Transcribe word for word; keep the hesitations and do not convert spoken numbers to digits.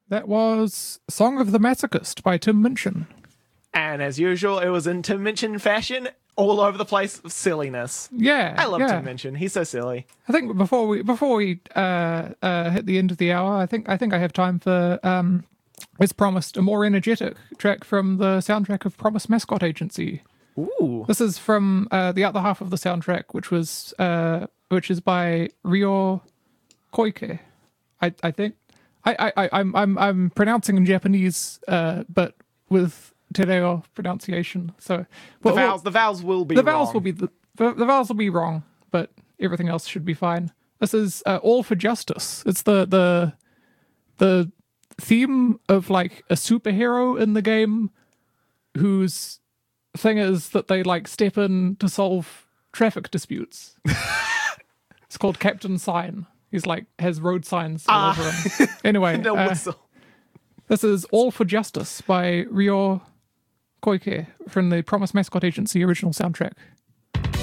That was Song of the Masochist by Tim Minchin. And as usual, it was in Tim Minchin fashion, all over the place of silliness. Yeah, I love yeah. Tim Minchin. He's so silly. I think before we before we uh, uh, hit the end of the hour, I think I think I have time for, um, as promised, a more energetic track from the soundtrack of Promise Mascot Agency. Ooh. This is from uh, the other half of the soundtrack, which was uh, which is by Ryo Koike. I I think I I I'm I'm I'm pronouncing in Japanese, uh, but with Tereo pronunciation. So The well, vowels, the vowels will be the wrong. vowels will be the, the the vowels will be wrong, but everything else should be fine. This is uh, All for Justice. It's the the the theme of like a superhero in the game whose thing is that they like step in to solve traffic disputes. It's called Captain Sign. He's like has road signs all Ah. over him. Anyway, No uh, whistle. this is All for Justice by Ryo Koike from the Promise Mascot Agency original soundtrack.